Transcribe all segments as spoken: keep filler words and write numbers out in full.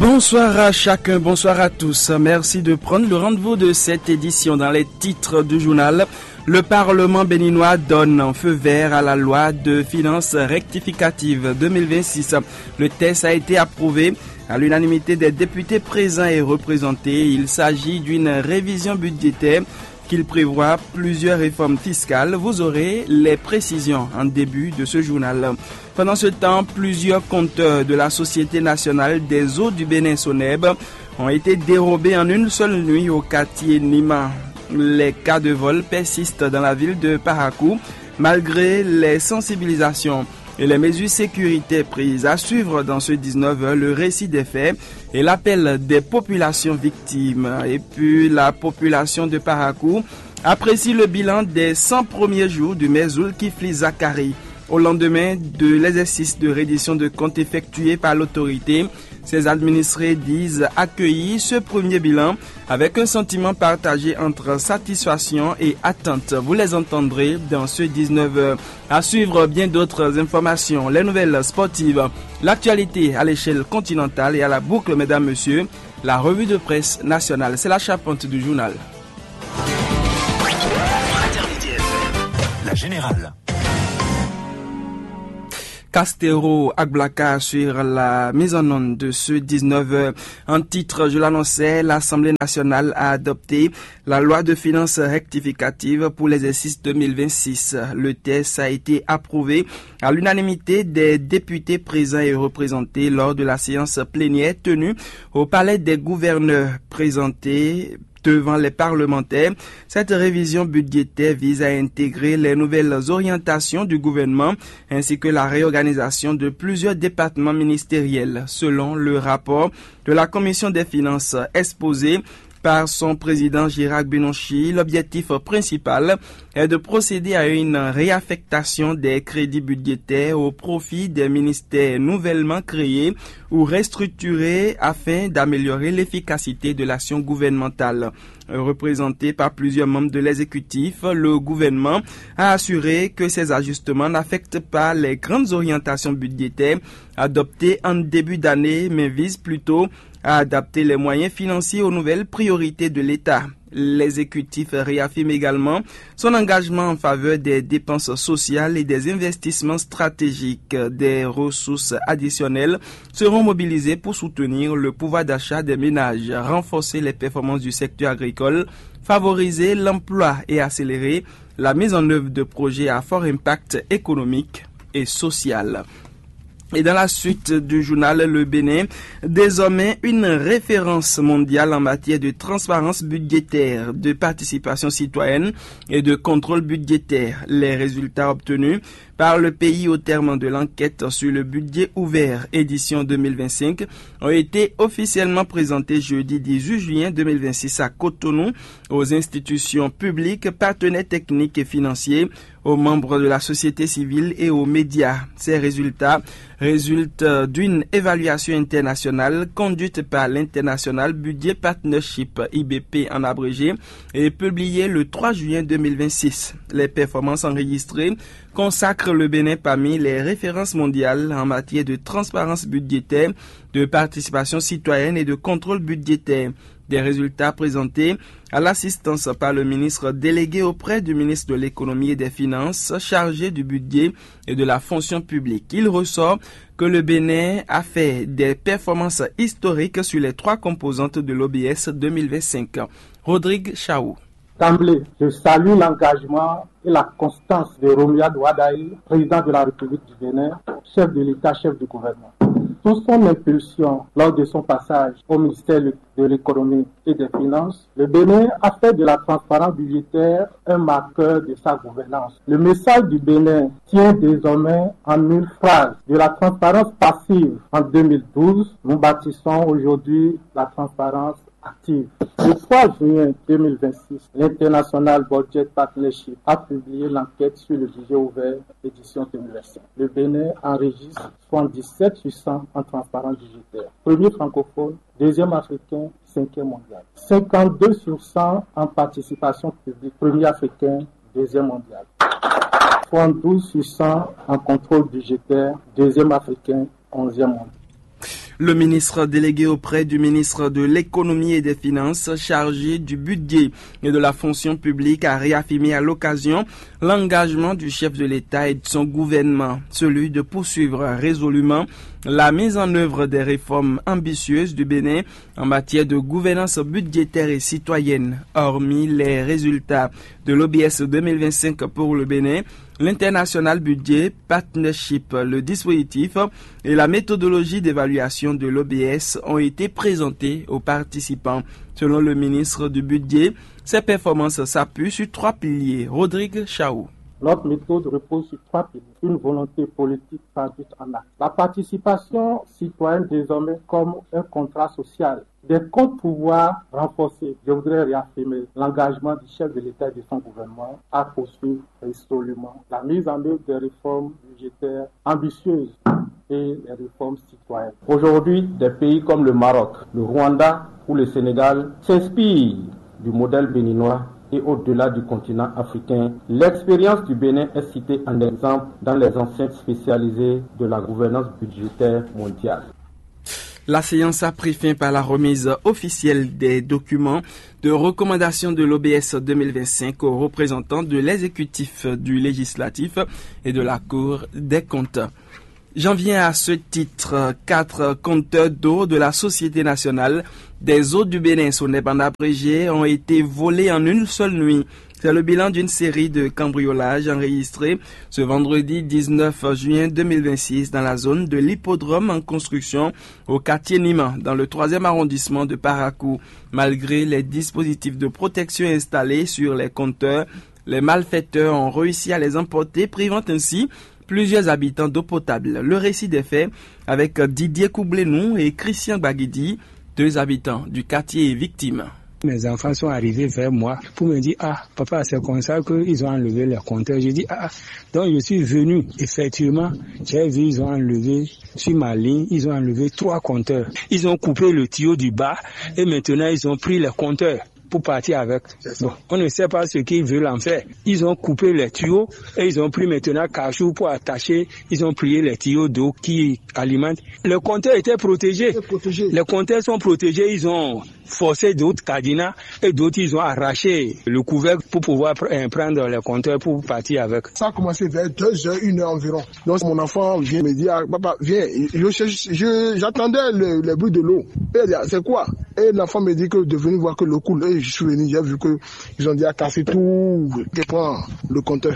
Bonsoir à chacun, bonsoir à tous. Merci de prendre le rendez-vous de cette édition. Dans les titres du journal, le Parlement béninois donne un feu vert à la loi de finances rectificative deux mille vingt-six. Le texte a été approuvé à l'unanimité des députés présents et représentés. Il s'agit d'une révision budgétaire qu'il prévoit plusieurs réformes fiscales. Vous aurez les précisions en début de ce journal. Pendant ce temps, plusieurs compteurs de la Société nationale des eaux du Bénin Soneb ont été dérobés en une seule nuit au quartier Nima. Les cas de vol persistent dans la ville de Parakou malgré les sensibilisations et les mesures sécurité prises. À suivre dans ce dix-neuf heures le récit des faits et l'appel des populations victimes. Et puis la population de Parakou apprécie le bilan des cent premiers jours du maire Zulkifli Zakari. Au lendemain de l'exercice de reddition de comptes effectué par l'autorité, ses administrés disent accueillir ce premier bilan avec un sentiment partagé entre satisfaction et attente. Vous les entendrez dans ce dix-neuf heures. À suivre bien d'autres informations, les nouvelles sportives, l'actualité à l'échelle continentale et à la boucle, mesdames, messieurs, la revue de presse nationale. C'est la charpente du journal. Fraternité F M, la générale. Castero Agblaka sur la mise en onde de ce dix-neuf heures. En titre, je l'annonçais, l'Assemblée nationale a adopté la loi de finances rectificative pour l'exercice deux mille vingt-six. Le texte a été approuvé à l'unanimité des députés présents et représentés lors de la séance plénière tenue au Palais des gouverneurs. Présentée devant les parlementaires, cette révision budgétaire vise à intégrer les nouvelles orientations du gouvernement ainsi que la réorganisation de plusieurs départements ministériels. Selon le rapport de la Commission des finances exposé par son président Gérard Benonchi, l'objectif principal est de procéder à une réaffectation des crédits budgétaires au profit des ministères nouvellement créés ou restructurés afin d'améliorer l'efficacité de l'action gouvernementale. Représenté par plusieurs membres de l'exécutif, le gouvernement a assuré que ces ajustements n'affectent pas les grandes orientations budgétaires adoptées en début d'année, mais visent plutôt à adapter les moyens financiers aux nouvelles priorités de l'État. L'exécutif réaffirme également son engagement en faveur des dépenses sociales et des investissements stratégiques. Des ressources additionnelles seront mobilisées pour soutenir le pouvoir d'achat des ménages, renforcer les performances du secteur agricole, favoriser l'emploi et accélérer la mise en œuvre de projets à fort impact économique et social. Et dans la suite du journal Le Bénin, désormais une référence mondiale en matière de transparence budgétaire, de participation citoyenne et de contrôle budgétaire. Les résultats obtenus par le pays au terme de l'enquête sur le budget ouvert édition deux mille vingt-cinq ont été officiellement présentés jeudi dix-huit juin deux mille vingt-six à Cotonou aux institutions publiques, partenaires techniques et financiers, aux membres de la société civile et aux médias. Ces résultats résultent d'une évaluation internationale conduite par l'International Budget Partnership, I B P en abrégé, et publiée le trois juin deux mille vingt-six. Les performances enregistrées consacrent le Bénin parmi les références mondiales en matière de transparence budgétaire, de participation citoyenne et de contrôle budgétaire. Des résultats présentés à l'assistance par le ministre délégué auprès du ministre de l'économie et des finances chargé du budget et de la fonction publique. Il ressort que le Bénin a fait des performances historiques sur les trois composantes de l'O B S deux mille vingt-cinq. Rodrigue Chaou. D'emblée, je salue l'engagement et la constance de Romuald Wadaï, président de la République du Bénin, chef de l'État, chef du gouvernement. Sous son impulsion, lors de son passage au ministère de l'économie et des finances, le Bénin a fait de la transparence budgétaire un marqueur de sa gouvernance. Le message du Bénin tient désormais en une phrase. De la transparence passive en deux mille douze, nous bâtissons aujourd'hui la transparence active. Le trois juin deux mille vingt-six, l'International Budget Partnership a publié l'enquête sur le budget ouvert édition deux mille vingt-cinq. Le Bénin enregistre soixante-dix-sept sur cent en transparence budgétaire. Premier francophone, deuxième africain, cinquième mondial. cinquante-deux sur cent en participation publique. Premier africain, deuxième mondial. soixante-douze sur cent en contrôle budgétaire. Deuxième africain, onzième mondial. Le ministre délégué auprès du ministre de l'Économie et des Finances chargé du budget et de la fonction publique a réaffirmé à l'occasion l'engagement du chef de l'État et de son gouvernement, celui de poursuivre résolument la mise en œuvre des réformes ambitieuses du Bénin en matière de gouvernance budgétaire et citoyenne. Hormis les résultats de l'O B S deux mille vingt-cinq pour le Bénin, l'International Budget Partnership, le dispositif et la méthodologie d'évaluation de l'O B S ont été présentés aux participants. Selon le ministre du Budget, ces performances s'appuient sur trois piliers. Rodrigue Chaou. Notre méthode repose sur trois piliers. Une volonté politique traduite en acte. La participation citoyenne désormais comme un contrat social. Des contre-pouvoirs renforcés. Je voudrais réaffirmer l'engagement du chef de l'État et de son gouvernement à poursuivre résolument la mise en œuvre des réformes budgétaires ambitieuses et les réformes citoyennes. Aujourd'hui, des pays comme le Maroc, le Rwanda ou le Sénégal s'inspirent du modèle béninois. Et au-delà du continent africain, l'expérience du Bénin est citée en exemple dans les enceintes spécialisées de la gouvernance budgétaire mondiale. La séance a pris fin par la remise officielle des documents de recommandation de l'O B S deux mille vingt-cinq aux représentants de l'exécutif, du législatif et de la Cour des comptes. J'en viens à ce titre. Quatre compteurs d'eau de la Société nationale des eaux du Bénin, SONEB en abrégé, ont été volés en une seule nuit. C'est le bilan d'une série de cambriolages enregistrés ce vendredi dix-neuf juin deux mille vingt-six dans la zone de l'hippodrome en construction au quartier Nima, dans le troisième arrondissement de Parakou. Malgré les dispositifs de protection installés sur les compteurs, les malfaiteurs ont réussi à les emporter, privant ainsi plusieurs habitants d'eau potable. Le récit des faits avec Didier Koublenou et Christian Baguidi, deux habitants du quartier victimes. Mes enfants sont arrivés vers moi pour me dire « Ah, papa, c'est comme ça qu'ils ont enlevé les compteurs. » J'ai dit « Ah, donc je suis venu. » Effectivement, j'ai vu, ils ont enlevé, sur ma ligne, ils ont enlevé trois compteurs. Ils ont coupé le tuyau du bas et maintenant ils ont pris les compteurs pour partir avec. Bon, on ne sait pas ce qu'ils veulent en faire. Ils ont coupé les tuyaux et ils ont pris maintenant cachou pour attacher. Ils ont plié les tuyaux d'eau qui alimentent. Le compteur était protégé. protégé. Les compteurs sont protégés. Ils ont forcé d'autres cadenas et d'autres ils ont arraché le couvercle pour pouvoir prendre les compteurs pour partir avec. Ça a commencé vers deux heures, une heure environ. Donc mon enfant vient me dire, papa, viens. Je, je, j'attendais le, le bruit de l'eau. Et il dit, c'est quoi? Et l'enfant me dit que de venir voir que l'eau coule. Et je suis venu, j'ai vu qu'ils ont dit à casser tout, qui prend le compteur.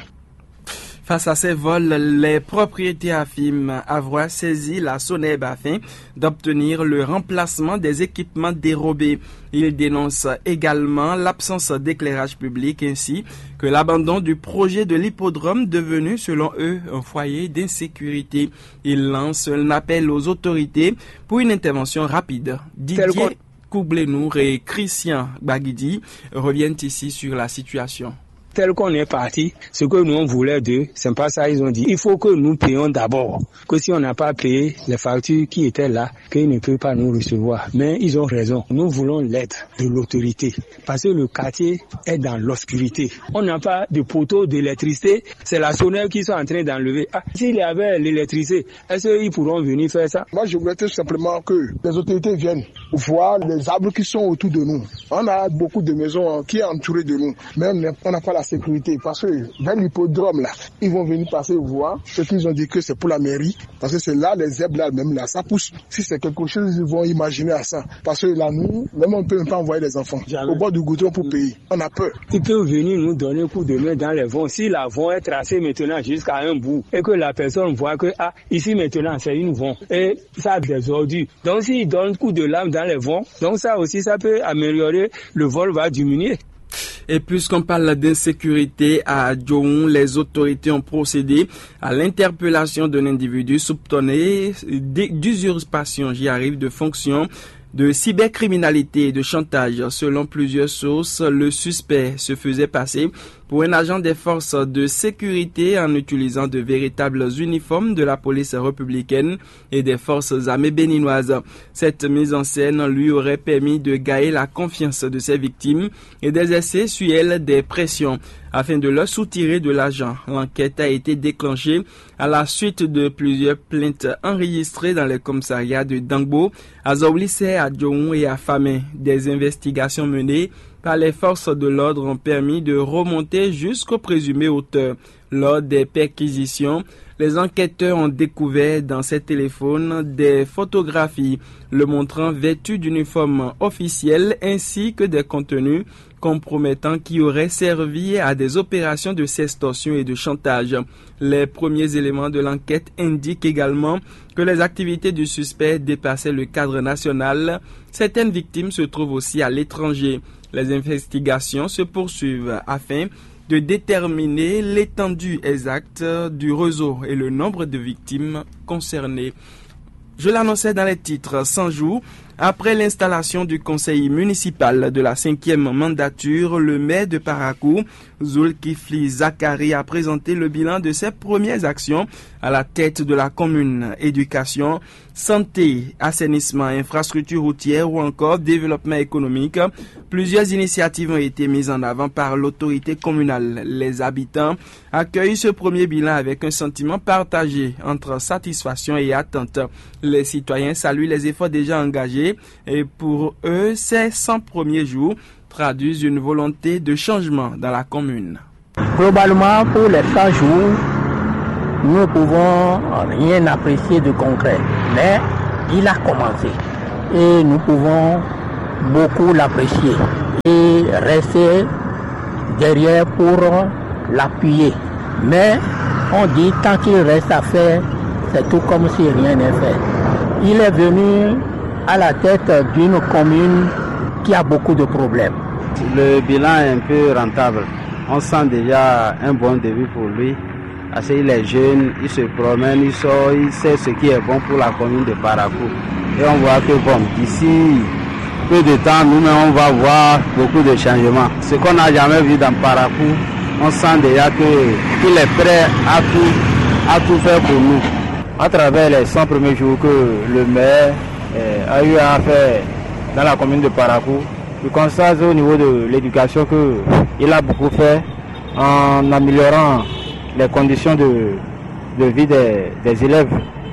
Face à ces vols, les propriétaires affirment avoir saisi la SONEB afin d'obtenir le remplacement des équipements dérobés. Ils dénoncent également l'absence d'éclairage public ainsi que l'abandon du projet de l'hippodrome devenu, selon eux, un foyer d'insécurité. Ils lancent un appel aux autorités pour une intervention rapide. Didier Koublenour et Christian Baguidi reviennent ici sur la situation. Tel qu'on est parti, ce que nous on voulait d'eux, c'est pas ça, ils ont dit. Il faut que nous payions d'abord. Que si on n'a pas payé les factures qui étaient là, qu'ils ne peuvent pas nous recevoir. Mais ils ont raison. Nous voulons l'aide de l'autorité. Parce que le quartier est dans l'obscurité. On n'a pas de poteau d'électricité. C'est la SONEB qui sont en train d'enlever. Ah, s'il y avait l'électricité, est-ce qu'ils pourront venir faire ça? Moi, je voudrais tout simplement que les autorités viennent voir les arbres qui sont autour de nous. On a beaucoup de maisons qui sont entourées de nous. Mais on n'a pas la sécurité, parce que vers l'hippodrome là, ils vont venir passer voir ce qu'ils ont dit que c'est pour la mairie, parce que c'est là les herbes là même là, ça pousse. Si c'est quelque chose, ils vont imaginer à ça, parce que là nous, même on peut même pas envoyer les enfants Jamais. au bord du goudron pour payer. On a peur. Ils peuvent venir nous donner un coup de main dans les vents. Si la vent est tracée maintenant jusqu'à un bout et que la personne voit que ah ici maintenant c'est une vent et ça a des ordures. Donc s'ils donnent un coup de lame dans les vents, donc ça aussi ça peut améliorer, le vol va diminuer. Et puisqu'on parle d'insécurité à Djohou, les autorités ont procédé à l'interpellation d'un individu soupçonné d'usurpation, j'y arrive, de fonction, de cybercriminalité et de chantage. Selon plusieurs sources, le suspect se faisait passer pour un agent des forces de sécurité en utilisant de véritables uniformes de la police républicaine et des forces armées béninoises. Cette mise en scène lui aurait permis de gagner la confiance de ses victimes et d'exercer sur elles des pressions afin de leur soutirer de l'argent. L'enquête a été déclenchée à la suite de plusieurs plaintes enregistrées dans les commissariats de Dangbo, à Zaoulisse, à Djohou et à Famé. Des investigations menées par les forces de l'ordre ont permis de remonter jusqu'au présumé auteur. Lors des perquisitions, les enquêteurs ont découvert dans ses téléphones des photographies le montrant vêtu d'uniforme officiel ainsi que des contenus compromettants qui auraient servi à des opérations de sextorsion et de chantage. Les premiers éléments de l'enquête indiquent également que les activités du suspect dépassaient le cadre national. Certaines victimes se trouvent aussi à l'étranger. Les investigations se poursuivent afin de déterminer l'étendue exacte du réseau et le nombre de victimes concernées. Je l'annonçais dans les titres, cent jours après l'installation du conseil municipal de la cinquième mandature, le maire de Parakou, Zulkifli Zakari, a présenté le bilan de ses premières actions à la tête de la commune. Éducation, santé, assainissement, infrastructure routière ou encore développement économique. Plusieurs initiatives ont été mises en avant par l'autorité communale. Les habitants accueillent ce premier bilan avec un sentiment partagé entre satisfaction et attente. Les citoyens saluent les efforts déjà engagés et pour eux, ces cent premiers jours traduisent une volonté de changement dans la commune. Globalement, pour les cent jours, nous ne pouvons rien apprécier de concret, mais il a commencé et nous pouvons beaucoup l'apprécier et rester derrière pour l'appuyer. Mais on dit tant qu'il reste à faire, c'est tout comme si rien n'est fait. Il est venu à la tête d'une commune qui a beaucoup de problèmes. Le bilan est un peu rentable. On sent déjà un bon début pour lui. Parce qu'il est jeune, il se promène, il sort, il sait ce qui est bon pour la commune de Parakou. Et on voit que bon, d'ici peu de temps, nous-mêmes, on va voir beaucoup de changements. Ce qu'on n'a jamais vu dans Parakou, on sent déjà que, qu'il est prêt à tout, à tout faire pour nous. À travers les cent premiers jours que le maire eh, a eu à faire dans la commune de Parakou, je constate au niveau de l'éducation qu'il a beaucoup fait en améliorant les conditions de, de vie des, des élèves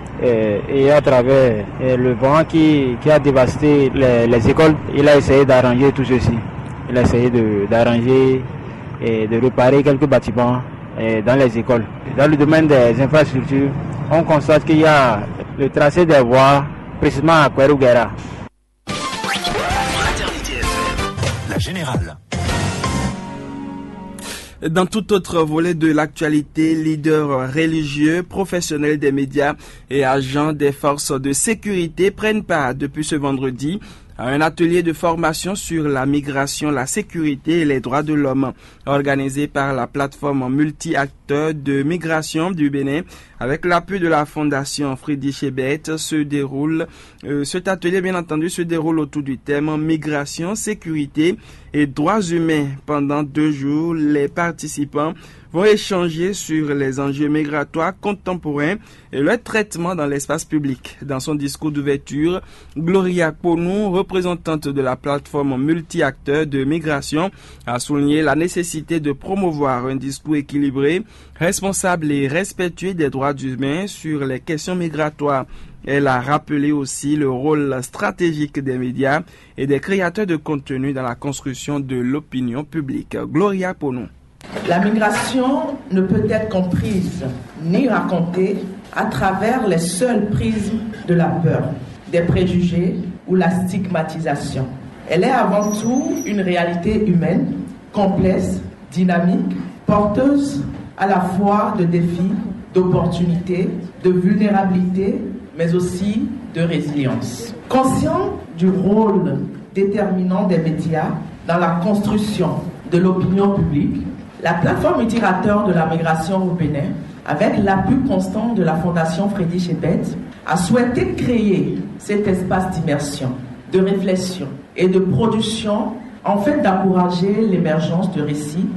et, et à travers et le vent qui, qui a dévasté les, les écoles, il a essayé d'arranger tout ceci. Il a essayé de, d'arranger et de réparer quelques bâtiments et dans les écoles. Dans le domaine des infrastructures, on constate qu'il y a le tracé des voies, précisément à Kwerouguera. La générale. Dans tout autre volet de l'actualité, leaders religieux, professionnels des médias et agents des forces de sécurité prennent part depuis ce vendredi à un atelier de formation sur la migration, la sécurité et les droits de l'homme organisé par la plateforme multi-acteurs de migration du Bénin avec l'appui de la fondation Friedrich Ebert. Se déroule, euh, cet atelier bien entendu se déroule autour du thème migration, sécurité et droits humains. Pendant deux jours, les participants vont échanger sur les enjeux migratoires contemporains et leur traitement dans l'espace public. Dans son discours d'ouverture, Gloria Ponou, représentante de la plateforme multi-acteurs de migration, a souligné la nécessité de promouvoir un discours équilibré, responsable et respectueux des droits humains sur les questions migratoires. Elle a rappelé aussi le rôle stratégique des médias et des créateurs de contenu dans la construction de l'opinion publique. Gloria Ponou. La migration ne peut être comprise ni racontée à travers les seuls prismes de la peur, des préjugés ou la stigmatisation. Elle est avant tout une réalité humaine, complexe, dynamique, porteuse à la fois de défis, d'opportunités, de vulnérabilité, mais aussi de résilience. Conscient du rôle déterminant des médias dans la construction de l'opinion publique, la plateforme multi-acteurs de la migration au Bénin, avec l'appui constant de la Fondation Friedrich Ebert, a souhaité créer cet espace d'immersion, de réflexion et de production en fait d'encourager l'émergence de récits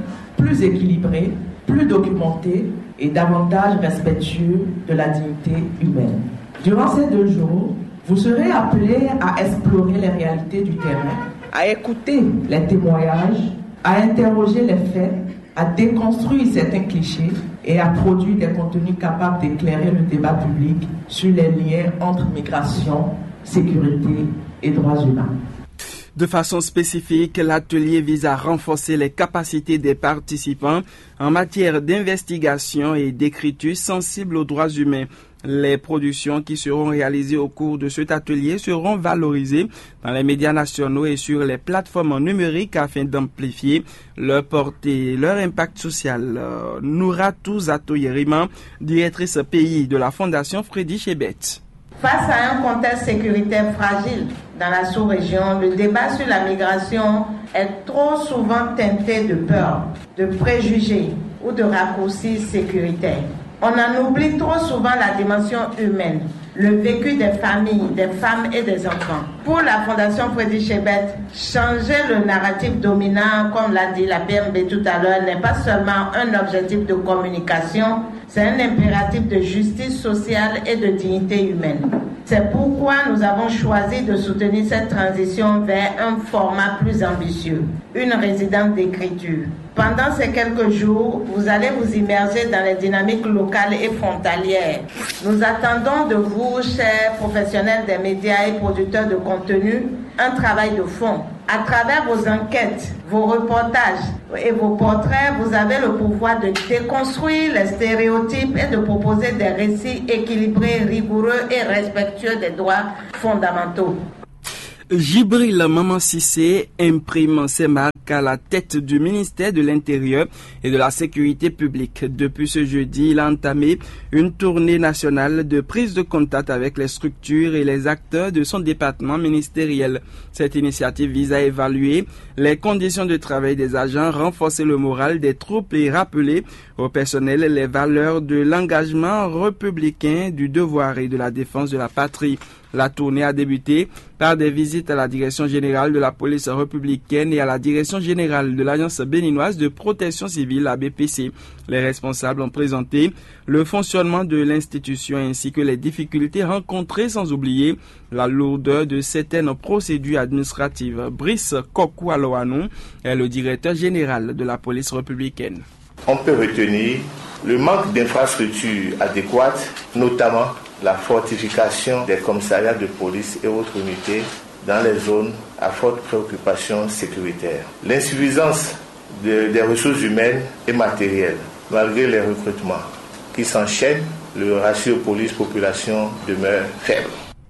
plus équilibré, plus documenté et davantage respectueux de la dignité humaine. Durant ces deux jours, vous serez appelés à explorer les réalités du terrain, à écouter les témoignages, à interroger les faits, à déconstruire certains clichés et à produire des contenus capables d'éclairer le débat public sur les liens entre migration, sécurité et droits humains. De façon spécifique, l'atelier vise à renforcer les capacités des participants en matière d'investigation et d'écriture sensible aux droits humains. Les productions qui seront réalisées au cours de cet atelier seront valorisées dans les médias nationaux et sur les plateformes numériques afin d'amplifier leur portée et leur impact social. Euh, Nouratou Zatoyerima, directrice pays de la Fondation Freddy Chebet. Face à un contexte sécuritaire fragile dans la sous-région, le débat sur la migration est trop souvent teinté de peur, de préjugés ou de raccourcis sécuritaires. On en oublie trop souvent la dimension humaine, le vécu des familles, des femmes et des enfants. Pour la Fondation Freddy Chebet, changer le narratif dominant, comme l'a dit la P M B tout à l'heure, n'est pas seulement un objectif de communication, c'est un impératif de justice sociale et de dignité humaine. C'est pourquoi nous avons choisi de soutenir cette transition vers un format plus ambitieux, une résidence d'écriture. Pendant ces quelques jours, vous allez vous immerger dans les dynamiques locales et frontalières. Nous attendons de vous, chers professionnels des médias et producteurs de contenu, un travail de fond. À travers vos enquêtes, vos reportages et vos portraits, vous avez le pouvoir de déconstruire les stéréotypes et de proposer des récits équilibrés, rigoureux et respectueux des droits fondamentaux. Jibril Maman Cissé imprime ses marques à la tête du ministère de l'Intérieur et de la Sécurité publique. Depuis ce jeudi, il a entamé une tournée nationale de prise de contact avec les structures et les acteurs de son département ministériel. Cette initiative vise à évaluer les conditions de travail des agents, renforcer le moral des troupes et rappeler au personnel les valeurs de l'engagement républicain, du devoir et de la défense de la patrie. La tournée a débuté par des visites à la direction générale de la police républicaine et à la direction générale de l'Agence béninoise de protection civile, A B P C. Les responsables ont présenté le fonctionnement de l'institution ainsi que les difficultés rencontrées, sans oublier la lourdeur de certaines procédures administratives. Brice Kokou-Aloanou est le directeur général de la police républicaine. On peut retenir le manque d'infrastructures adéquates, notamment la fortification des commissariats de police et autres unités dans les zones à forte préoccupation sécuritaire. L'insuffisance de, des ressources humaines et matérielles, malgré les recrutements qui s'enchaînent, le ratio police-population demeure faible.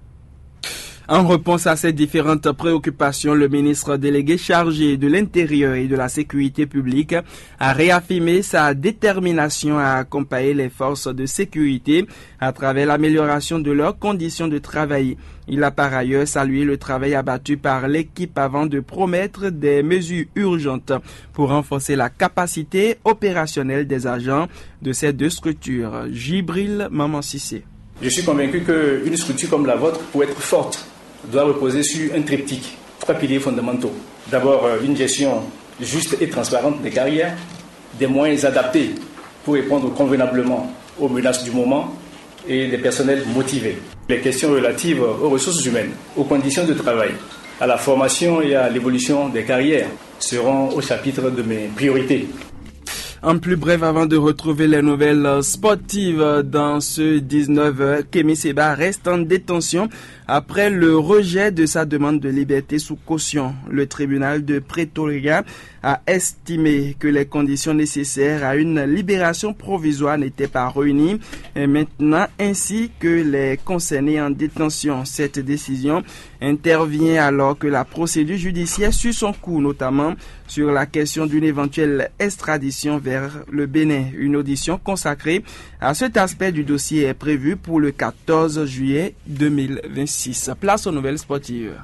En réponse à ces différentes préoccupations, le ministre délégué chargé de l'Intérieur et de la Sécurité publique a réaffirmé sa détermination à accompagner les forces de sécurité à travers l'amélioration de leurs conditions de travail. Il a par ailleurs salué le travail abattu par l'équipe avant de promettre des mesures urgentes pour renforcer la capacité opérationnelle des agents de ces deux structures. Jibril Maman Cissé. Je suis convaincu qu'une structure comme la vôtre, pour être forte, doit reposer sur un triptyque, trois piliers fondamentaux. D'abord, une gestion juste et transparente des carrières, des moyens adaptés pour répondre convenablement aux menaces du moment et des personnels motivés. Les questions relatives aux ressources humaines, aux conditions de travail, à la formation et à l'évolution des carrières seront au chapitre de mes priorités. En plus bref, avant de retrouver les nouvelles sportives dans ce dix-neuf heures, Kémy Séba reste en détention après le rejet de sa demande de liberté sous caution. Le tribunal de Pretoria a estimé que les conditions nécessaires à une libération provisoire n'étaient pas réunies et maintenant ainsi que les concernés en détention. Cette décision intervient alors que la procédure judiciaire suit son cours, notamment sur la question d'une éventuelle extradition vers le Bénin. Une audition consacrée à cet aspect du dossier est prévue pour le quatorze juillet deux mille vingt-six. Place aux nouvelles sportives.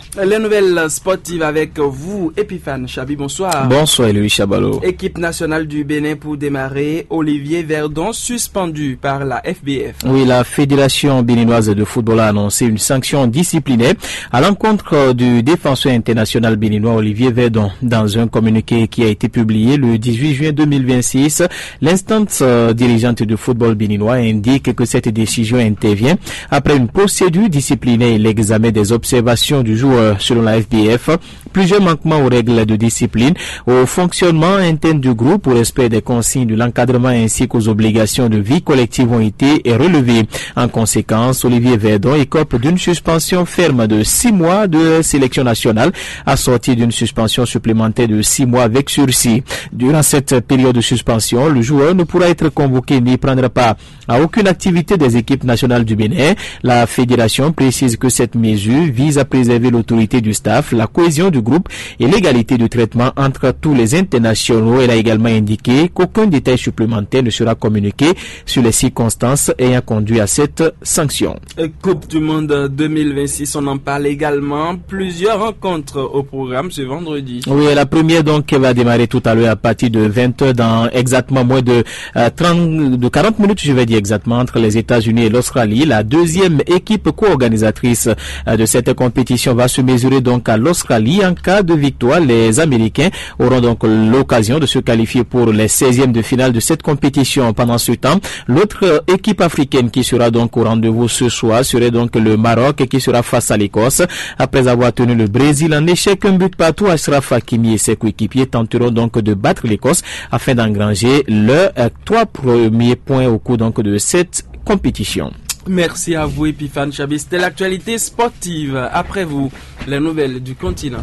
Les nouvelles sportives avec vous, Epiphane Chabi, bonsoir. Bonsoir, Louis Chabalo. Équipe nationale du Bénin pour démarrer, Olivier Verdon suspendu par la F B F. Oui, la Fédération béninoise de football a annoncé une sanction disciplinaire à l'encontre du défenseur international béninois Olivier Verdon. Dans un communiqué qui a été publié le dix-huit juin deux mille vingt-six, l'instance dirigeante du football béninois indique que cette décision intervient après une procédure disciplinaire et l'examen des observations du joueur. Selon la F B F, plusieurs manquements aux règles de discipline, au fonctionnement interne du groupe, au respect des consignes de l'encadrement ainsi qu'aux obligations de vie collective ont été relevés. En conséquence, Olivier Verdon écope d'une suspension ferme de six mois de sélection nationale, assortie d'une suspension supplémentaire de six mois avec sursis. Durant cette période de suspension, le joueur ne pourra être convoqué ni prendre part à aucune activité des équipes nationales du Bénin. La fédération précise que cette mesure vise à préserver l'autorité du staff, la cohésion du groupe et l'égalité de traitement entre tous les internationaux. Elle a également indiqué qu'aucun détail supplémentaire ne sera communiqué sur les circonstances ayant conduit à cette sanction. Coupe du Monde deux mille vingt-six, on en parle également. Plusieurs rencontres au programme ce vendredi. Oui, la première donc va démarrer tout à l'heure à partir de vingt heures dans exactement moins de euh, trente, de quarante minutes, je vais dire exactement, entre les États-Unis et l'Australie. La deuxième équipe co-organisatrice euh, de cette compétition va se mesurer donc à l'Australie. En cas de victoire, les Américains auront donc l'occasion de se qualifier pour les seizièmes de finale de cette compétition. Pendant ce temps, l'autre équipe africaine qui sera donc au rendez-vous ce soir serait donc le Maroc qui sera face à l'Écosse. Après avoir tenu le Brésil en échec un but partout, Achraf Hakimi et ses coéquipiers tenteront donc de battre l'Écosse afin d'engranger leurs euh, trois premiers points au cours donc de cette compétition. Merci à vous, Epiphane Chabi. C'était l'actualité sportive. Après vous, les nouvelles du continent.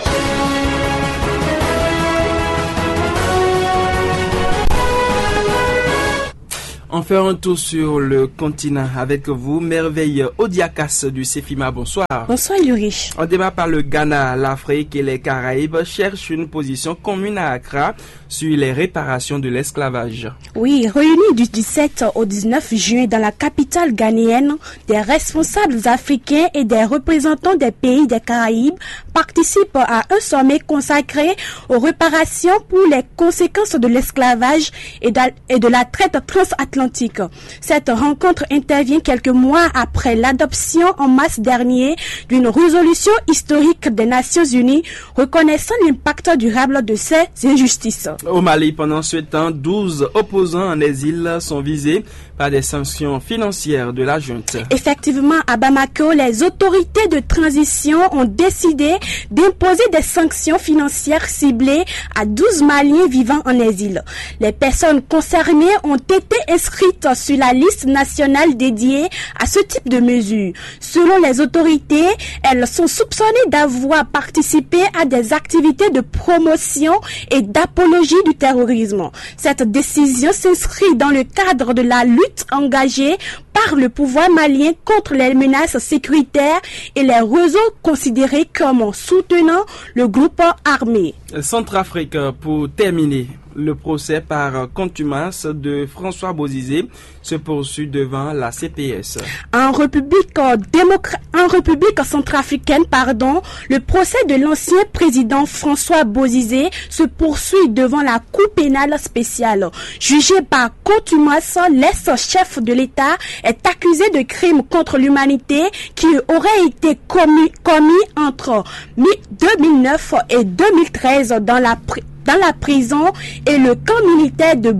On fait un tour sur le continent avec vous, Merveille Odiakas du Cefima. Bonsoir. Bonsoir, Ulrich. On démarre par le Ghana. L'Afrique et les Caraïbes cherchent une position commune à Accra sur les réparations de l'esclavage. Oui, réunis du dix-sept au dix-neuf juin dans la capitale ghanéenne, des responsables africains et des représentants des pays des Caraïbes participent à un sommet consacré aux réparations pour les conséquences de l'esclavage et de la traite transatlantique. Cette rencontre intervient quelques mois après l'adoption en mars dernier d'une résolution historique des Nations Unies reconnaissant l'impact durable de ces injustices. Au Mali, pendant ce temps, douze opposants en exil sont visés par des sanctions financières de la junte. Effectivement, à Bamako, les autorités de transition ont décidé d'imposer des sanctions financières ciblées à douze Maliens vivant en exil. Les personnes concernées ont été inscrites sur la liste nationale dédiée à ce type de mesures. Selon les autorités, elles sont soupçonnées d'avoir participé à des activités de promotion et d'apologie du terrorisme. Cette décision s'inscrit dans le cadre de la lutte engagée par le pouvoir malien contre les menaces sécuritaires et les réseaux considérés comme soutenant le groupe armé. Centrafrique, pour terminer, le procès par contumace de François Bozizé se poursuit devant la C P S. En République, démocra- en République centrafricaine, pardon, le procès de l'ancien président François Bozizé se poursuit devant la Cour pénale spéciale. Jugé par contumace, l'ex-chef de l'État est accusé de crimes contre l'humanité qui auraient été commis, commis entre deux mille neuf et deux mille treize dans la, dans la prison et le camp militaire de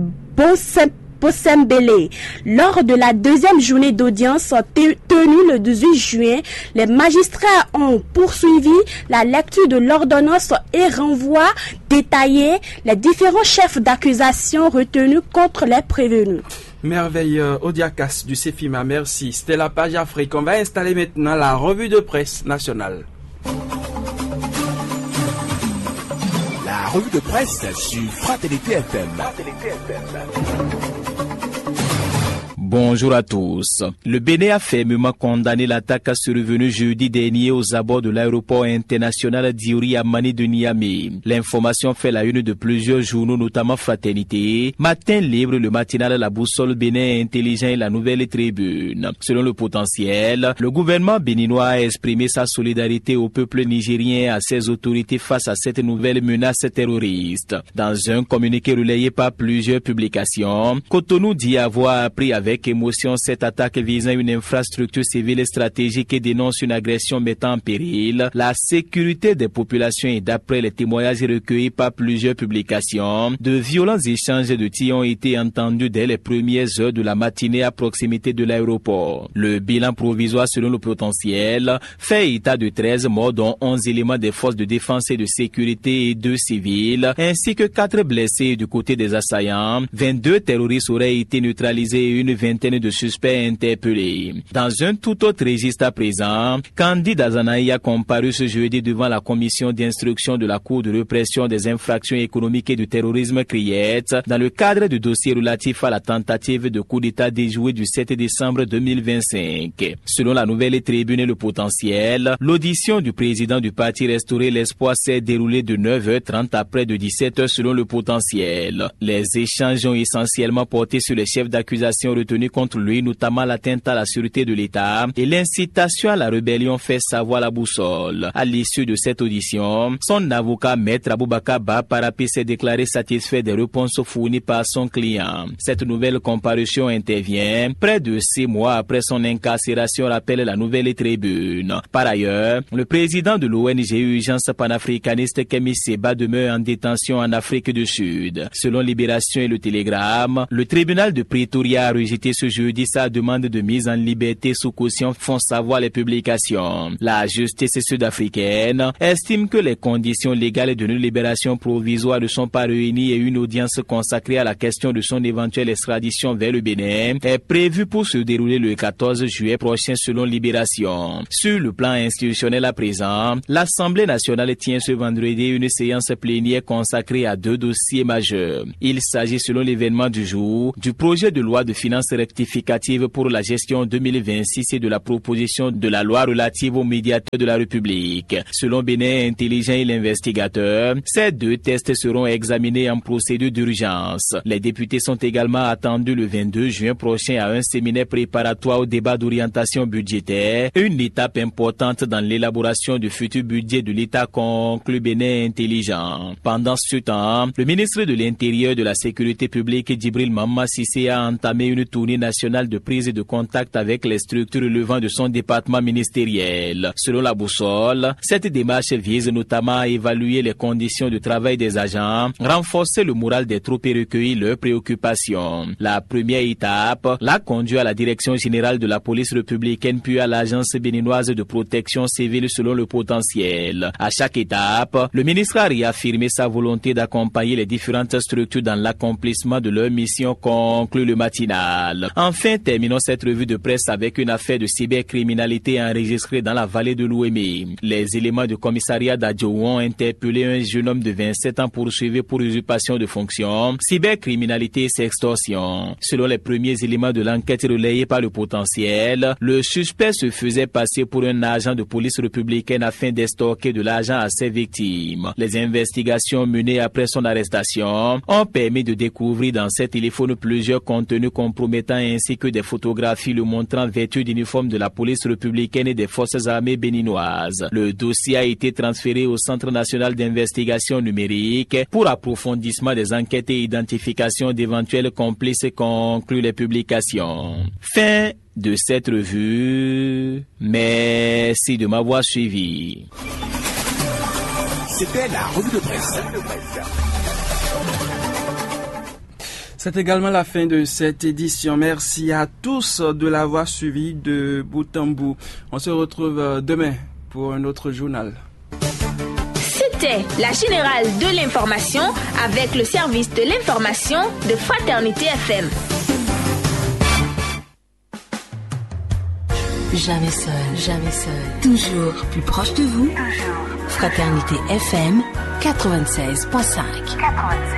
Bossembélé. Lors de la deuxième journée d'audience tenue le dix-huit juin, les magistrats ont poursuivi la lecture de l'ordonnance et renvoi détaillé les différents chefs d'accusation retenus contre les prévenus. Merveille Odiakas du Cefima, merci. C'était la page Afrique. On va installer maintenant la revue de presse nationale. La revue de presse sur Fraternité F M. Bonjour à tous. Le Bénin a fermement condamné l'attaque survenue jeudi dernier aux abords de l'aéroport international d'Iori Amani de Niamey. L'information fait la une de plusieurs journaux, notamment Fraternité, Matin Libre, le matinal La Boussole, Bénin Intelligent et la Nouvelle Tribune. Selon le potentiel, le gouvernement béninois a exprimé sa solidarité au peuple nigérien et à ses autorités face à cette nouvelle menace terroriste. Dans un communiqué relayé par plusieurs publications, Cotonou dit avoir appris avec Avec émotion cette attaque visant une infrastructure civile stratégique et dénonce une agression mettant en péril la sécurité des populations et d'après les témoignages recueillis par plusieurs publications, de violents échanges de tirs ont été entendus dès les premières heures de la matinée à proximité de l'aéroport. Le bilan provisoire selon le potentiel fait état de treize morts dont onze éléments des forces de défense et de sécurité et deux civils, ainsi que quatre blessés du côté des assaillants. vingt-deux terroristes auraient été neutralisés et une vingtaine de suspects interpellés. Dans un tout autre registre à présent, Candide Azanaï a comparu ce jeudi devant la commission d'instruction de la Cour de répression des infractions économiques et du terrorisme C R I E T dans le cadre du dossier relatif à la tentative de coup d'État déjouée du sept décembre deux mille vingt-cinq. Selon la Nouvelle Tribune et le potentiel, l'audition du président du parti Restaurer l'Espoir s'est déroulée de neuf heures trente à près de dix-sept heures selon le potentiel. Les échanges ont essentiellement porté sur les chefs d'accusation retenu contre lui, notamment l'atteinte à la sûreté de l'État et l'incitation à la rébellion, fait savoir La Boussole. À l'issue de cette audition, son avocat Maître Aboubakar Ba Parapi s'est déclaré satisfait des réponses fournies par son client. Cette nouvelle comparution intervient près de six mois après son incarcération, rappelle la Nouvelle Tribune. Par ailleurs, le président de l'O N G Urgence panafricaniste Kemi Seba demeure en détention en Afrique du Sud. Selon Libération et le Télégramme, le tribunal de Pretoria a rejeté ce jeudi sa demande de mise en liberté sous caution, font savoir les publications. La justice sud-africaine estime que les conditions légales d'une libération provisoire ne sont pas réunies et une audience consacrée à la question de son éventuelle extradition vers le Bénin est prévue pour se dérouler le quatorze juillet prochain selon Libération. Sur le plan institutionnel à présent, l'Assemblée nationale tient ce vendredi une séance plénière consacrée à deux dossiers majeurs. Il s'agit selon l'événement du jour du projet de loi de finances rectificative pour la gestion deux mille vingt-six et de la proposition de la loi relative aux médiateurs de la République. Selon Bénin Intelligent et l'investigateur, ces deux textes seront examinés en procédure d'urgence. Les députés sont également attendus le vingt-deux juin prochain à un séminaire préparatoire au débat d'orientation budgétaire, une étape importante dans l'élaboration du futur budget de l'État, conclut Bénin Intelligent. Pendant ce temps, le ministre de l'Intérieur et de la Sécurité publique Djibril Mamma Cissé a entamé une tournée nationale de prise de contact avec les structures relevant de son département ministériel. Selon La Boussole, cette démarche vise notamment à évaluer les conditions de travail des agents, renforcer le moral des troupes et recueillir leurs préoccupations. La première étape l'a conduit à la direction générale de la police républicaine puis à l'agence béninoise de protection civile selon le potentiel. À chaque étape, le ministre a réaffirmé sa volonté d'accompagner les différentes structures dans l'accomplissement de leur mission, conclut le matinal. Enfin, terminons cette revue de presse avec une affaire de cybercriminalité enregistrée dans la vallée de l'Ouémé. Les éléments du commissariat d'Adjou ont interpellé un jeune homme de vingt-sept ans poursuivi pour usurpation de fonction, cybercriminalité et sextorsion. Selon les premiers éléments de l'enquête relayée par le potentiel, le suspect se faisait passer pour un agent de police républicaine afin d'estorquer de l'argent à ses victimes. Les investigations menées après son arrestation ont permis de découvrir dans ses téléphones plusieurs contenus compromettants ainsi que des photographies le montrant vêtu d'uniforme de la police républicaine et des forces armées béninoises. Le dossier a été transféré au Centre national d'investigation numérique pour approfondissement des enquêtes et identification d'éventuels complices, conclut les publications. Fin de cette revue. Merci de m'avoir suivi. C'était la revue de presse. C'est également la fin de cette édition. Merci à tous de l'avoir suivi de bout en bout. On se retrouve demain pour un autre journal. C'était la générale de l'information avec le service de l'information de Fraternité F M. Jamais seul, jamais seul. Toujours plus proche de vous. Toujours. Fraternité F M quatre-vingt-seize virgule cinq.